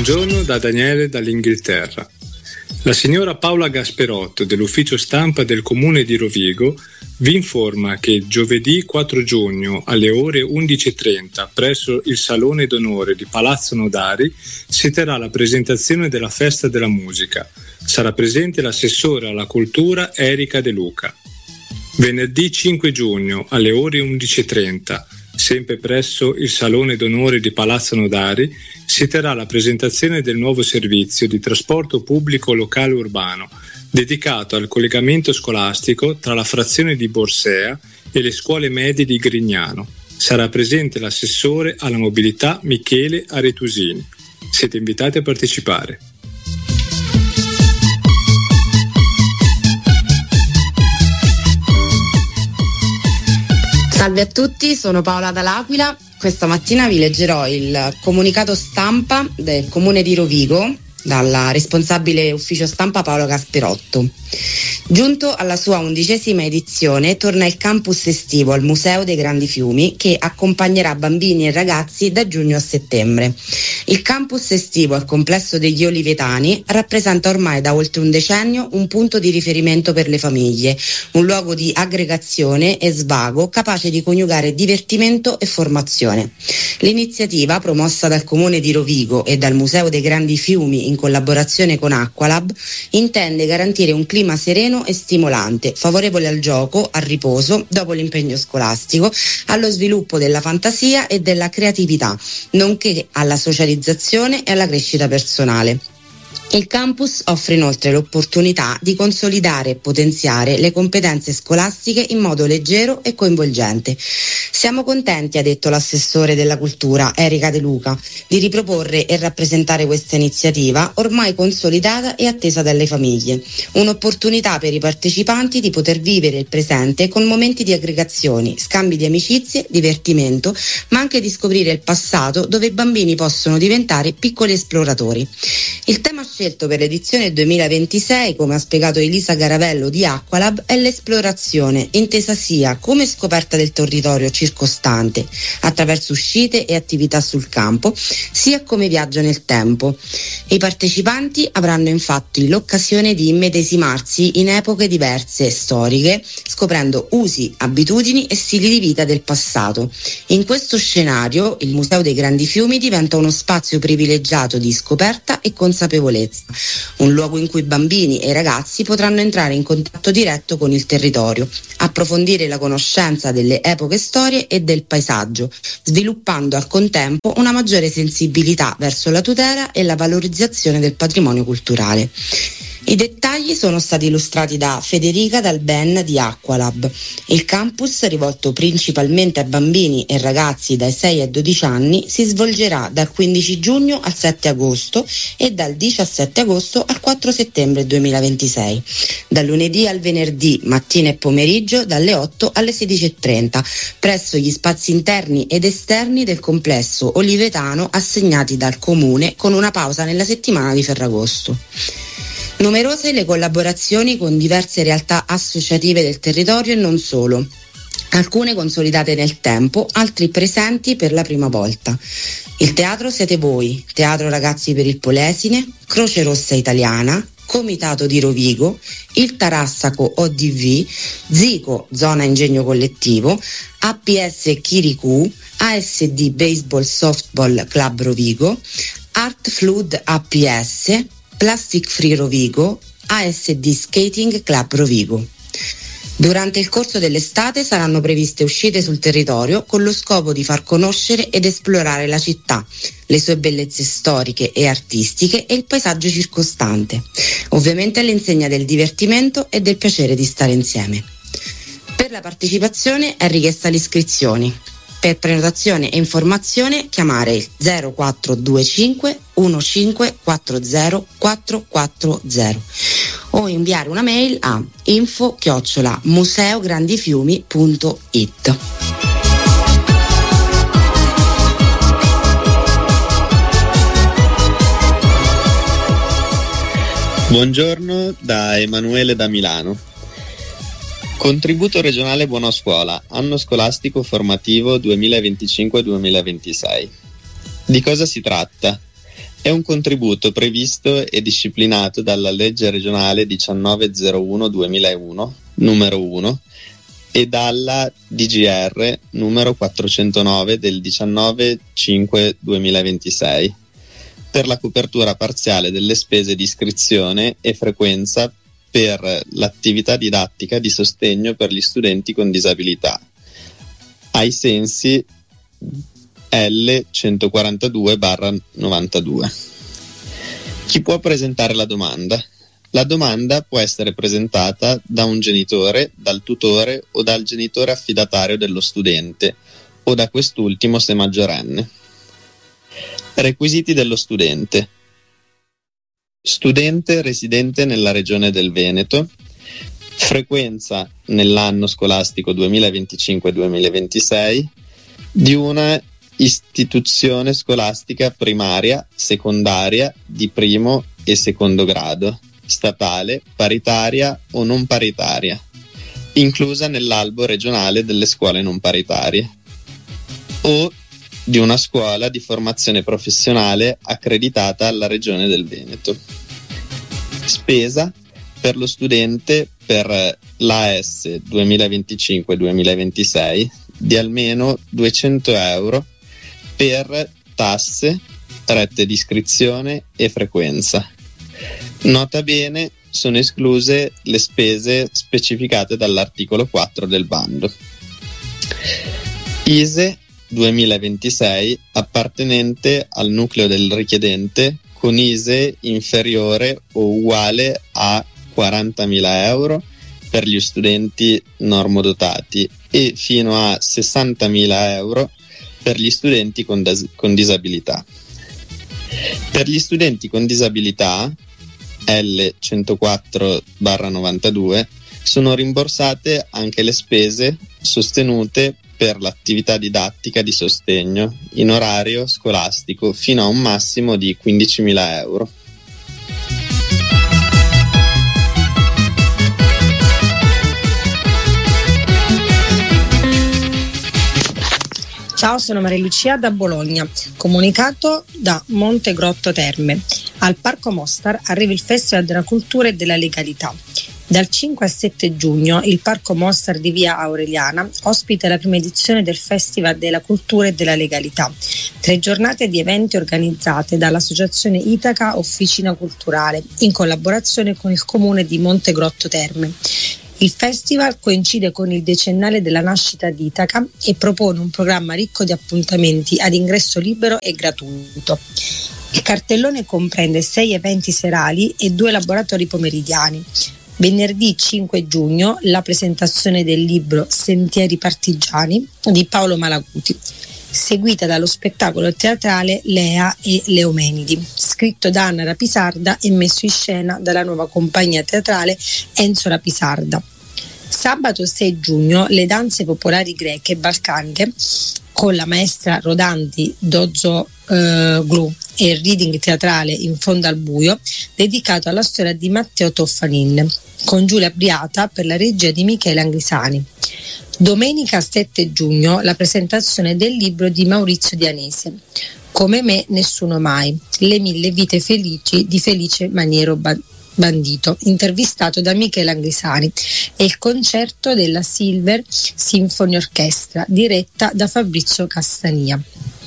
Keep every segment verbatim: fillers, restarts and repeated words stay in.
Buongiorno da Daniele dall'Inghilterra. La signora Paola Gasperotto dell'ufficio stampa del comune di Rovigo vi informa che giovedì quattro giugno alle ore undici e trenta presso il Salone d'Onore di Palazzo Nodari si terrà la presentazione della Festa della Musica. Sarà presente l'assessore alla cultura Erika De Luca. Venerdì cinque giugno alle ore undici e trenta, sempre presso il Salone d'Onore di Palazzo Nodari, si terrà la presentazione del nuovo servizio di trasporto pubblico locale urbano dedicato al collegamento scolastico tra la frazione di Borsea e le scuole medie di Grignano. Sarà presente l'assessore alla mobilità Michele Aretusini. Siete invitati a partecipare. Salve a tutti, sono Paola dall'Aquila. Questa mattina vi leggerò il comunicato stampa del Comune di Rovigo dalla responsabile ufficio stampa Paolo Gasperotto. Giunto alla sua undicesima edizione, torna il campus estivo al Museo dei Grandi Fiumi che accompagnerà bambini e ragazzi da giugno a settembre. Il campus estivo al complesso degli Olivetani rappresenta ormai da oltre un decennio un punto di riferimento per le famiglie, un luogo di aggregazione e svago capace di coniugare divertimento e formazione. L'iniziativa, promossa dal Comune di Rovigo e dal Museo dei Grandi Fiumi in collaborazione con Aqualab, intende garantire un clima sereno e stimolante, favorevole al gioco, al riposo dopo l'impegno scolastico, allo sviluppo della fantasia e della creatività, nonché alla socializzazione e alla crescita personale. Il campus offre inoltre l'opportunità di consolidare e potenziare le competenze scolastiche in modo leggero e coinvolgente. Siamo contenti, ha detto l'assessore della cultura Erika De Luca, di riproporre e rappresentare questa iniziativa ormai consolidata e attesa dalle famiglie. Un'opportunità per i partecipanti di poter vivere il presente con momenti di aggregazioni, scambi di amicizie, divertimento, ma anche di scoprire il passato dove i bambini possono diventare piccoli esploratori. Il tema scelto per l'edizione duemilaventisei, come ha spiegato Elisa Garavello di Aqualab, è l'esplorazione, intesa sia come scoperta del territorio circostante, attraverso uscite e attività sul campo, sia come viaggio nel tempo. I partecipanti avranno infatti l'occasione di immedesimarsi in epoche diverse e storiche, scoprendo usi, abitudini e stili di vita del passato. In questo scenario, il Museo dei Grandi Fiumi diventa uno spazio privilegiato di scoperta e consapevolezza, un luogo in cui bambini e ragazzi potranno entrare in contatto diretto con il territorio, approfondire la conoscenza delle epoche storie e del paesaggio, sviluppando al contempo una maggiore sensibilità verso la tutela e la valorizzazione del patrimonio culturale. I dettagli sono stati illustrati da Federica Dalben di Aqualab. Il campus, rivolto principalmente a bambini e ragazzi dai sei ai dodici anni, si svolgerà dal quindici giugno al sette agosto e dal diciassette agosto al quattro settembre duemilaventisei. Dal lunedì al venerdì, mattina e pomeriggio, dalle otto alle sedici e trenta, presso gli spazi interni ed esterni del complesso olivetano assegnati dal Comune, con una pausa nella settimana di Ferragosto. Numerose le collaborazioni con diverse realtà associative del territorio e non solo, alcune consolidate nel tempo, altri presenti per la prima volta. Il teatro siete voi, Teatro Ragazzi per il Polesine, Croce Rossa Italiana, Comitato di Rovigo, il Tarassaco O D V, Zico Zona Ingegno Collettivo, A P S Chiricu, A S D Baseball Softball Club Rovigo, Art Flood A P S, Plastic Free Rovigo, A S D Skating Club Rovigo. Durante il corso dell'estate saranno previste uscite sul territorio con lo scopo di far conoscere ed esplorare la città, le sue bellezze storiche e artistiche e il paesaggio circostante, ovviamente all'insegna del divertimento e del piacere di stare insieme. Per la partecipazione è richiesta l'iscrizione. Per prenotazione e informazione chiamare il zero quattro due cinque uno cinque quattro zero quattro quattro zero o inviare una mail a info chiocciola museograndifiumi punto it. Buongiorno da Emanuele da Milano. Contributo regionale Buona Scuola, anno scolastico formativo duemilaventicinque duemilaventisei. Di cosa si tratta? È un contributo previsto e disciplinato dalla legge regionale diciannovecentouno duemilauno, numero uno, e dalla D G R numero quattrocentonove del diciannove cinque duemilaventisei per la copertura parziale delle spese di iscrizione e frequenza per l'attività didattica di sostegno per gli studenti con disabilità, ai sensi L centoquarantadue barra novantadue. Chi può presentare la domanda? La domanda può essere presentata da un genitore, dal tutore o dal genitore affidatario dello studente o da quest'ultimo se maggiorenne. Requisiti dello studente: studente residente nella regione del Veneto, frequenza nell'anno scolastico duemilaventicinque duemilaventisei di una istituzione scolastica primaria, secondaria, di primo e secondo grado, statale, paritaria o non paritaria, inclusa nell'albo regionale delle scuole non paritarie, o di una scuola di formazione professionale accreditata alla Regione del Veneto. Spesa per lo studente per l'A S duemilaventicinque duemilaventisei di almeno duecento euro per tasse, rette di iscrizione e frequenza. Nota bene, sono escluse le spese specificate dall'articolo quattro del bando. I S E E duemilaventisei appartenente al nucleo del richiedente con I S E E inferiore o uguale a quarantamila euro per gli studenti normodotati e fino a sessantamila euro per gli studenti con, das- con disabilità. Per gli studenti con disabilità L centoquattro barra novantadue sono rimborsate anche le spese sostenute per l'attività didattica di sostegno in orario scolastico fino a un massimo di quindicimila euro. Ciao, sono Maria Lucia da Bologna. Comunicato da Montegrotto Terme. Al Parco Mostar arriva il Festival della Cultura e della Legalità. Dal cinque al sette giugno il Parco Mostar di Via Aureliana ospita la prima edizione del Festival della Cultura e della Legalità. Tre giornate di eventi organizzate dall'Associazione Itaca Officina Culturale in collaborazione con il Comune di Montegrotto Terme. Il festival coincide con il decennale della nascita di Itaca e propone un programma ricco di appuntamenti ad ingresso libero e gratuito. Il cartellone comprende sei eventi serali e due laboratori pomeridiani. Venerdì cinque giugno la presentazione del libro Sentieri partigiani di Paolo Malaguti, seguita dallo spettacolo teatrale Lea e Leomenidi, scritto da Anna Rapisarda e messo in scena dalla nuova compagnia teatrale Enzo Rapisarda. Sabato sei giugno le danze popolari greche e balcaniche con la maestra Rodanti Dozo eh, Glu e il reading teatrale In fondo al buio dedicato alla storia di Matteo Toffanin, con Giulia Briata per la regia di Michele Angrisani. Domenica sette giugno la presentazione del libro di Maurizio Dianese, Come me nessuno mai, le mille vite felici di Felice Maniero Bandito, intervistato da Michele Angrisani, e il concerto della Silver Symphony Orchestra diretta da Fabrizio Castania.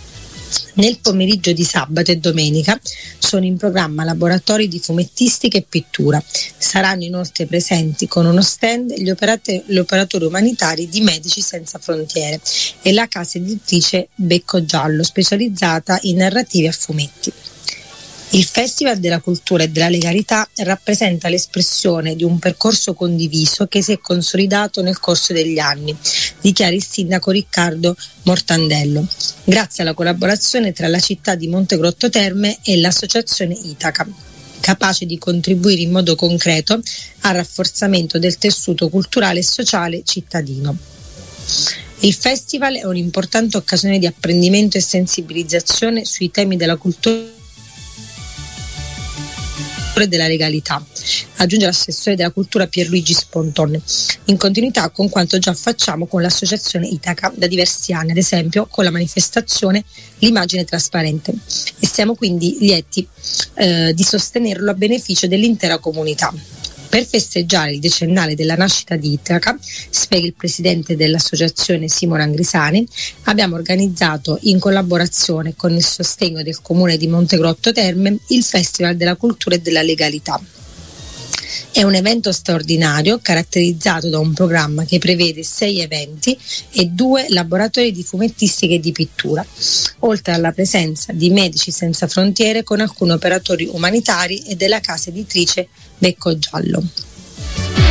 Nel pomeriggio di sabato e domenica sono in programma laboratori di fumettistica e pittura. Saranno inoltre presenti con uno stand gli, operate, gli operatori umanitari di Medici Senza Frontiere e la casa editrice Becco Giallo, specializzata in narrative a fumetti. Il Festival della Cultura e della Legalità rappresenta l'espressione di un percorso condiviso che si è consolidato nel corso degli anni, dichiara il sindaco Riccardo Mortandello, grazie alla collaborazione tra la città di Montegrotto Terme e l'associazione Itaca, capace di contribuire in modo concreto al rafforzamento del tessuto culturale e sociale cittadino. Il festival è un'importante occasione di apprendimento e sensibilizzazione sui temi della cultura e della legalità, aggiunge l'assessore della cultura Pierluigi Sponton, in continuità con quanto già facciamo con l'associazione Itaca da diversi anni, ad esempio con la manifestazione L'immagine trasparente, e siamo quindi lieti eh, di sostenerlo a beneficio dell'intera comunità. Per festeggiare il decennale della nascita di Itaca, spiega il presidente dell'associazione Simona Angrisani, abbiamo organizzato in collaborazione con il sostegno del comune di Montegrotto Terme il Festival della Cultura e della Legalità. È un evento straordinario caratterizzato da un programma che prevede sei eventi e due laboratori di fumettistica e di pittura, oltre alla presenza di Medici Senza Frontiere con alcuni operatori umanitari e della casa editrice Becco Giallo.